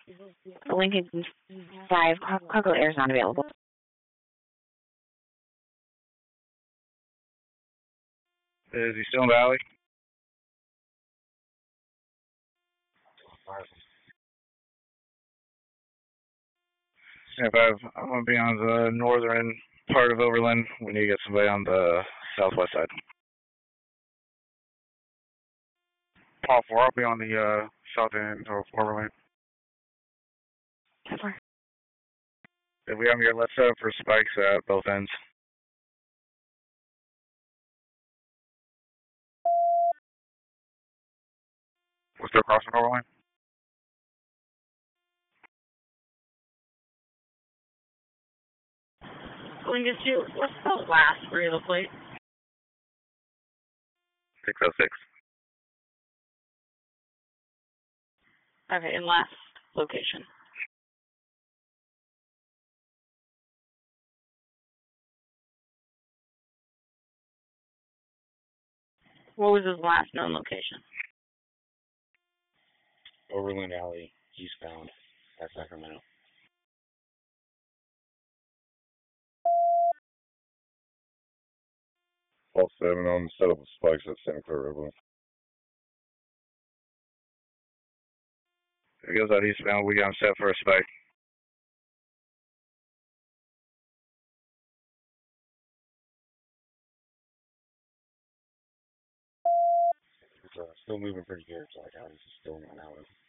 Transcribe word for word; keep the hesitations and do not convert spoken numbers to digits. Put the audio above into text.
Lincoln five, cargo air is not available. Is he still in Valley? Stand five, I'm going to be on the northern part of Overland. We need to get somebody on the southwest side. Paul four, I'll be on the uh, south end of Overland. If we have here, let's set up for spikes at both ends. We're still crossing Overland? Lincoln two, what's the last three of the plate? six oh six. Okay, and last location. What was his last known location? Overland Alley, eastbound, at Sacramento. All seven on the setup of spikes at Santa Clara Overland. If it goes out eastbound, we got him set for a spike. It's uh, still moving pretty good, so I doubt he's still going out.